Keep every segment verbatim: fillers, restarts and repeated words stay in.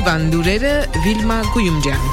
Օրվան լուրերը Վիլմա Գույումջյան։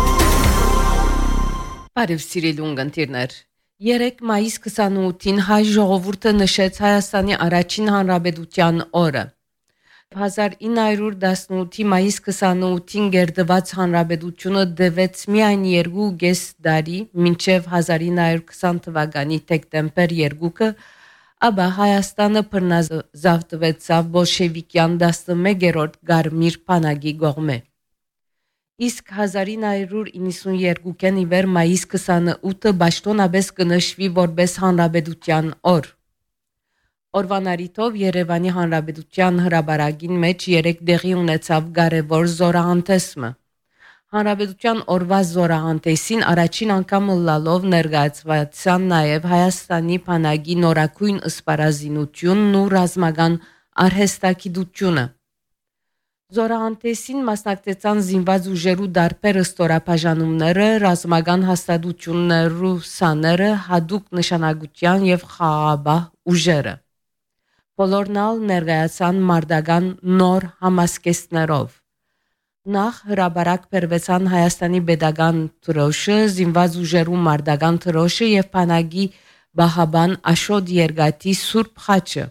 Բարև սիրելի ունգընտիրներ։ երեք մայիս քսանութին հայ ժողովուրդը նշեց Հայաստանի առաջին հանրապետության օրը։ հազար ինը հարյուր տասնութի մայիս քսանութին գերդված հանրապետությունը դեվեց միայն երկու կես դարի, մինչև հազար ինը հարյուր քսան թվականի դեկտեմբեր երկուքը, ապա Հայաստանը բռնազավթվեցավ բոլշևիկյան տասնմեկերորդ Գարմիր բանակի կողմէ։ Իսկ հազար ինը հարյուր իննսունյերկուին ի վեր մայիս քսանութը պաշտոնապես կնշվի որպես հանրապետության օր։ Օրվան առիթով Երևանի հանրապետության հրապարակին մեջ երեք տեղի ունեցավ կարևոր զորահանդեսը։ Հանրապետության օրվա զորահանդեսին առաջին անգամ լալով ներկայացվեցան նաև Հայաստանի բանակի նորագույն սպառազինությունն ու ռազմական արհեստագիտությունը։ Զորահանդեսին մասնակցեցան զինված ուժերու դարբեր ստորաբաժանումները, ռազմական հաստատություններու սաները, հատուկ նշանակության եւ խաղաղապահ ուժերը։ Բոլորն ալ ներկայացան մարտական նոր համասկեստներով։ Նախ հրապարակ բերվեցան Հայաստանի պետական դրոշը, զինված ուժերու մարտական դրոշը եւ բանակի բահաբան Աշոտ Երգատի սուրբ խաչը։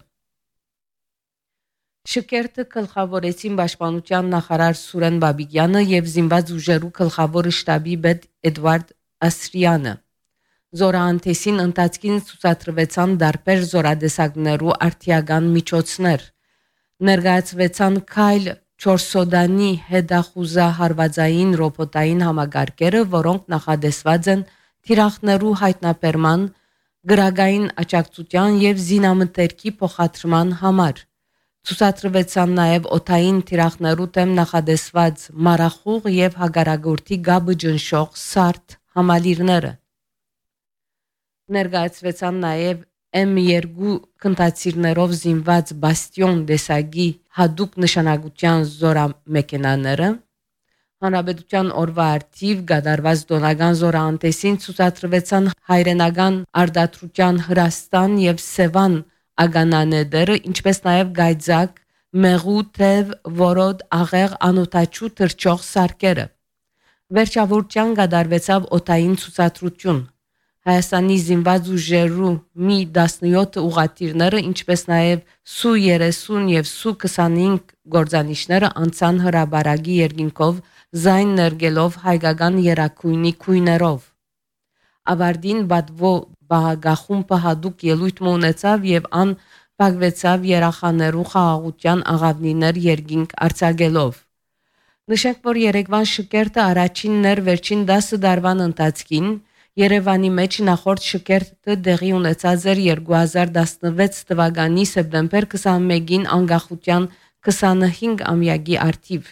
Շքերթը գլխավորեցին պաշտպանության նախարար Սուրեն Բաբիկյանը եւ զինված ուժերու գլխավոր շտաբի պետ Էդվարդ Ասրյանը։ Զորահանդեսին ընթացքին ցուցադրվեցան դարբեր զորադեսակներու արտիական միջոցներ։ Ներկայացվեցան քայլ չորսոդանի հետախուզա հարվածային ռոբոտային համակարգերը, որոնք նախադեсված են թիրախներու հայտնաբերման, գրագային աջակցության եւ զինամթերքի փոխադրման համար։ Ցուցադրվեցան նաև օթային թիրախներու դեմ նախադեсված մարախուղ եւ հագարագործի գաբը ջնշող սարդ համալիրները։ Ներկայացվեցան նաև էմ երկու քնտացիրներով զինված բաստիոն դեսագի հատուկ նշանակության զորամեքենաները։ Հանրապետության օրվա արդիվ գդարված դոնական զորահանդեսին ցուցադրվեցան հայրենական արտադրության Հրաստան եւ Սևան ագանաներները, ինչպես նաև գայձակ, մեղու, թև, որոդ, աղեղ, անոթաչու թրջող սարքերը։ Վերջավորության գդարվեցավ օթային ցուցադրություն։ Հայաստանի զինված ուժերու մի տասնյոթ ուղղաթիռները, ինչպես նաև Սու երեսուն եւ Սու քսանհինգ գործանիչները անցան հրապարակի երկինքով զայն ներգելով հայկական երակույնի քույներով։ Ավարտին բադվո բահագախումբը հատուկ ելույթ ունեցավ եւ ան բաղվեցավ երախաներու խաղաղության աղավնիներ երկինք արձակելով։ Նշենք, որ Երևան շքերթը առաջինն էր վերջին դասը դարվան ընթացքին, Երևանի մեջ նախորդ շքերթը տեղի ունեցած էր երկու հազար տասնվեց թվականի սեպտեմբեր քսանմեկին անկախության քսանհինգ ամյակի արդիվ։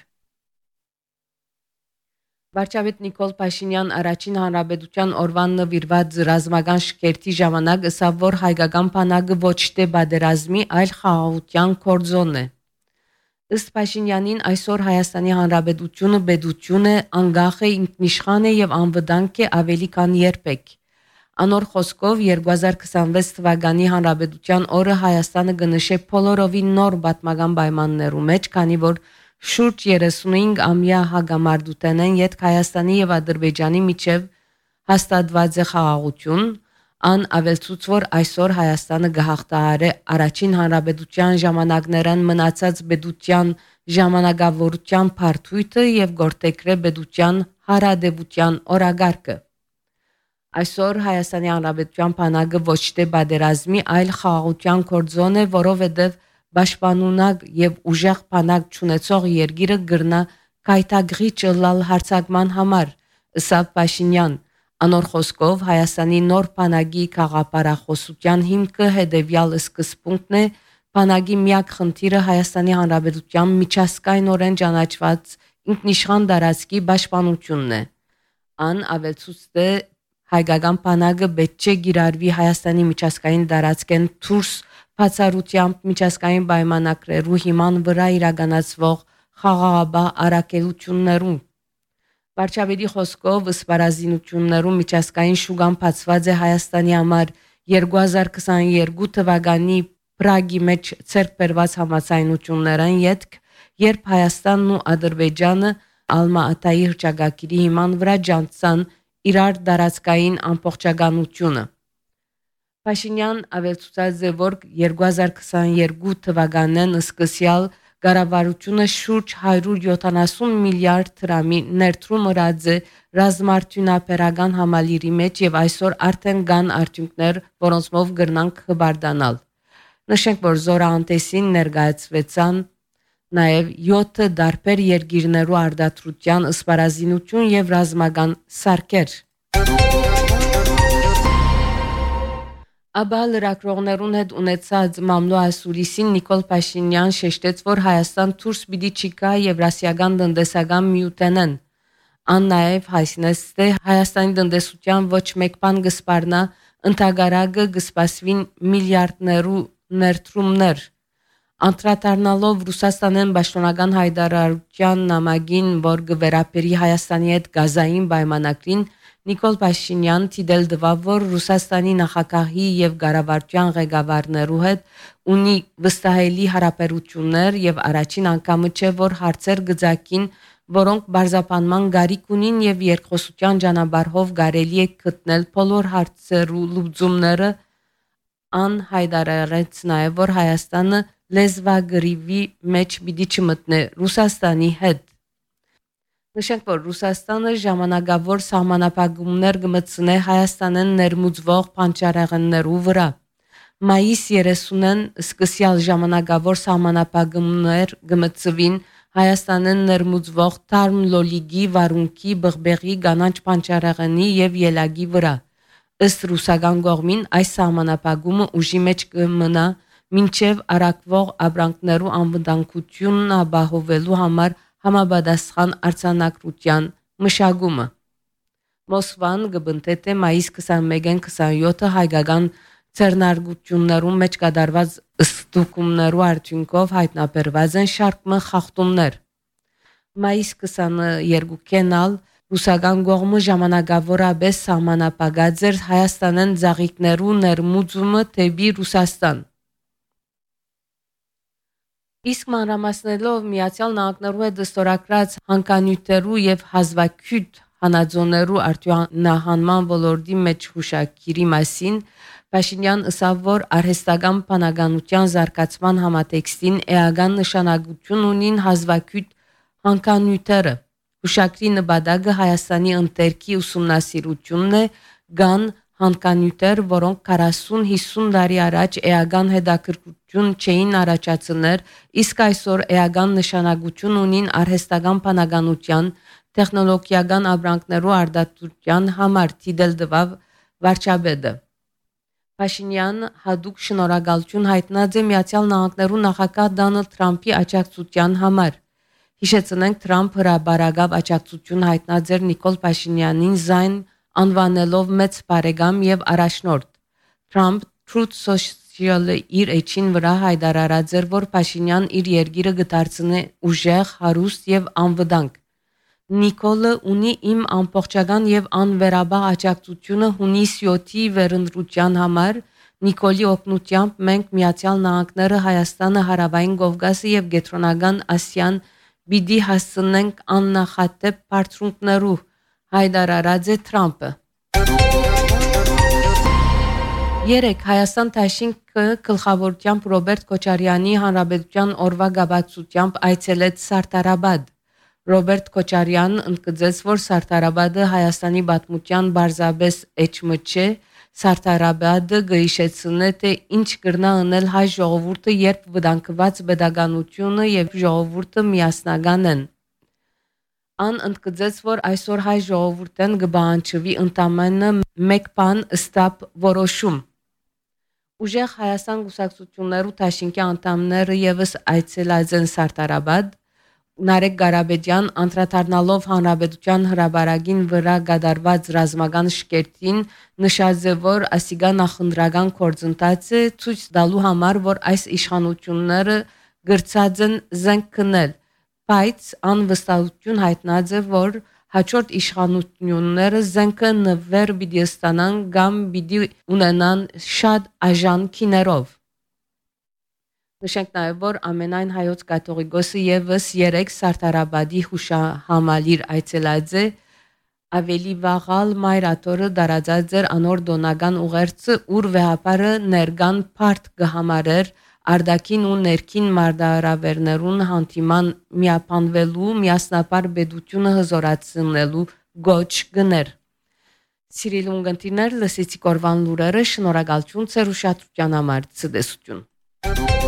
Վարչապետ Նիկոլ Փաշինյան առաջին հանրապետության օրվան նվիրված ռազմական շքերթի ժամանակ ասավ, որ հայկական բանակը ոչ թե բادرազմի, այլ խաղաղության կորձոն է։ Ըստ Փաշինյանին այսօր Հայաստանի հանրապետությունը պետություն է, անկախ է, ինքնիշխան է եւ անվտանգ է ավելի քան երբեք։ Անոր խոսքով երկու հազար քսանվեց թվականի հանրապետության օրը Հայաստանը կնշե բոլորովին նոր պատմական պայմաններու մեջ, քանի որ շուրջ երեսունհինգ ամյա հագամարտութենեն յետ Հայաստանի եւ Ադրբեջանի միջև հաստատված է խաղաղություն, ան ավելցուց որ այսօր Հայաստանը գահարտահարե առաջին հանրապետության ժամանակներն մնացած պետության ժամանակավորության փարթույթը եւ գործեկրե պետության հարադեվության օրագարկը։ Այսօր Հայաստանի հանրապետության բանակը ոչ թե բادرազմի, այլ խաղաղության կորձոն է, որովհետեւ Պաշտպանունակ եւ ուժեղ բանակ ճանաչող երկիրը գրնա կայտագրի ճլալ հարցակման համար, ըստ Փաշինյան, անոր խոսքով Հայաստանի նոր բանակի խաղապարախոսության հիմքը հետեւյալ սկզբունքն է, բանակի միակ խնդիրը Հայաստանի հանրապետության միջազգայինորեն ճանաչված ինքնիշխան տարածքի պաշտպանությունն է։ Ան ավելցուց է հայկական բանակը պետք չէ գիրարվի Հայաստանի միջազգային տարածքեն դուրս բացառությամբ միջազգային պայմանագրերու հիման վրա իրականացվող խաղաղապահ առաքելություններում։ Վարչապետի խոսքով սպառազինություններու միջազգային շուկան բացված է Հայաստանի համար երկու հազար քսաներկու թվականի Պրագի մեջ ցերկ բերված համաձայնություններն յետք երբ Հայաստանն ու Ադրբեջանը Ալմա-Ատայի հռչակագիրի հիման վրա ջանցան իրար դարածքային ամբողջականությունը։ Փաշինյան ավելցուցած է, որ երկու հազար քսաներկու թվականին սկսյալ կառավարությունը շուրջ հարյուր յոթանասուն միլիարդ դրամի ներդրում ըրած է ռազմարդյունաբերական համալիրի մեջ եւ այսօր արդեն կան արդյունքներ, որոնցով կգրնանք հբարդանալ։ Նշենք, որ զորահանտեսին ներկայացվեցան նաեւ յոթ դարբեր երկիրներու արդարության սպառազինություն եւ ռազմական սարքեր։ Աբա լրագրողներուն հետ ունեցած մամլո ասուրիսին Նիկոլ Փաշինյան շեշտեց, որ Հայաստան դուրս պիտի չկա Եվրասիական տնտեսական միութենեն։ Ան նաև հայտնեց, թե Հայաստանի տնտեսության ոչ մեկ բան կսպառնա, ընդհանրակը կսպասվին միլիարդներու ներդրումներ։ Անդրադառնալով Ռուսաստանեն պաշտոնական հայտարարության նամակին, որ կվերապերի Հայաստանի հետ գազային պայմանագրին, Նիկոլ Փաշինյան թիդել դվավ, որ Ռուսաստանի նախագահի եւ կառավարության ղեկավարներու հետ ունի վստահելի հարաբերություններ եւ առաջին անգամը չէ, որ հարցեր գծակին, որոնք բարձապանման գարիք ունին եւ երկխոսության ճանապարհով կարելի է գտնել բոլոր հարցերու լուծումները, ան հայտարարեց նաեւ, որ Հայաստանը լեզվագրիվի մեջ պիտի չմտնե Ռուսաստանի հետ։ Նշենք, որ Ռուսաստանը ժամանակավոր սահմանապահումներ կմտցնե Հայաստանեն ներմուծվող բանջարեղեններու վրա։ Մայիս երեսունին սկսյալ ժամանակավոր սահմանապահումներ կմտցվին Հայաստանեն ներմուծվող թարմ լոլիգի, վարունքի, բղբեղի, կանանչ բանջարեղենի եւ ելագի վրա։ Ըստ ռուսական կողմին այս սահմանապահումը ուժի մեջ կմնա մինչև արակվող ապրանքներու անվտանգությունն ապահովելու համար համապատասխան արձանագրության մշակումը։ Մոսկվան կբնտեթե մայիս քսանմեկին քսանյոթը հայկական ցերնարգություններում մեջ կատարված ստուգումներու արդյունքով հայտնաբերված են շարք խախտումներ։ Մայիս քսաներկուին ալ ռուսական կողմը ժամանակավորապես սահմանապահած էր Հայաստանեն ծաղիկներու ներմուծումը դեպի Ռուսաստան։ Իսկ մանրամասնելով Միացյալ Նահանգներու հետ ստորագրած հանկանյութերու եւ հազվագյուտ հանածոներու արտոնահանման ոլորտի մեջ հուշագիրի մասին Փաշինյան ըսավ, որ արհեստական բանականության զարգացման համատեքստին էական նշանակություն ունին հազվագյուտ հանկանյութերը։ Հուշագրի նպատակը Հայաստանի ընտերքի ուսումնասիրությունն է, կան հանկանյութեր, որոնք քառասուն-հիսուն տարի առաջ էական հետաքրքրություն չէին առաջացներ, իսկ այսօր էական նշանակություն ունին արհեստական բանականության, տեխնոլոգիական ապրանքներու արդարության համար, թիդել դվավ վարչապետը։ Փաշինյան հadoop շնորհակալություն հայտնած է Միացյալ Նահանգներու նախագահ Դոնալդ Թրամփի աջակցության համար։ Հիշեցնենք, Թրամփ հրաբարակավ աջակցություն հայտնած էր Նիկոլ Փաշինյանին զայն անվանելով մեծ բարեկամ եւ առաջնորդ։ Trump Truth Social-ը իր էջին վրա հայտարարած էր, որ Փաշինյան իր երկիրը կդարձնի ուժեղ, հարուստ եւ անվտանգ։ Նիկոլը ունի իմ ամբողջական եւ անվերաբար աջակցությունը հունիս յոթի վերընտրության համար։ Նիկոլի օգնությամբ մենք Միացյալ Նահանգները, Հայաստանը, Հարավային Կովկասը եւ Կենտրոնական Ասիան պիտի հասցնենք աննախադեպ բարձունքներու, հայտարարած է Թրամփը։ Երեք Հայաստան դաշինքը գլխավորությամբ Ռոբերտ Քոչարյանի հանրապետության օրվա գաբակցությամբ այցելեց Սարտարաբադ։ Ռոբերտ Քոչարյանն ընդգծեց, որ Սարտարաբադը Հայաստանի պատմության բարձրաբես էջը չէ, Սարտարաբադը գիշեցնե, թե ինչ կրնա անել հայ ժողովուրդը, երբ վտանգված pedagogiությունը եւ ժողովուրդը միասնական են։ Ան ընդգծեց, որ այսօր հայ ժողովուրդեն կբանջվի ընդամենը մեկ բան ստապ որոշում։ Ուժեղ Հայաստան գուսակցություններու դաշինքի անդամները եւս այցելած են Սարտարաբադ։ Նարեկ Ղարաբեդյան անդրադառնալով հանրապետության հրաբարագին վրա գդարված ռազմական շքերթին նշած է, որ ասիգա նախընտրական գործընթաց է ցույց տալու համար, որ այս իշխանությունները գրծած են զենք քնել, բայց անվստահություն հայտնած է, որ հաջորդ իշխանությունները զենքը նվեր պիտի ստանան կամ պիտի ունենան շատ աժան քիներով։ Նշենք նաև, որ ամենայն հայոց կաթողիկոսը եւս երեք Սարտարաբադի հուշահամալիր այցելած է, ավելի վաղալ մայրաթորը դարածած էր անոր դոնական ուղերձը, ուր վեհապարը ներգան բարդ կհամարեր արդակին ու ներքին մարդահրավերներուն հանդիման միապանվելու, միասնապար բեդությունը հզորացնելու գոչ գներ։ Սիրելի ունգընտիրներ, լսեցիք օրվան լուրերը, շնորհակալություն ձեր ուշադրության համար, ցտեսություն։